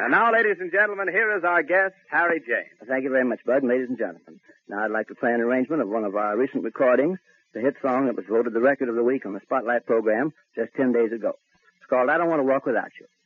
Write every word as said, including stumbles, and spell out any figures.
And now, ladies and gentlemen, here is our guest, Harry James. Thank you very much, Bud, and ladies and gentlemen. Now I'd like to play an arrangement of one of our recent recordings, the hit song that was voted the record of the week on the Spotlight program just ten days ago. It's called I Don't Want to Walk Without You.